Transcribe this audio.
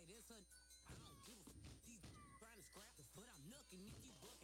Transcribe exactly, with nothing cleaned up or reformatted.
that's her. I don't give a f- these trying to scrap the foot. I'm knucking if you buck.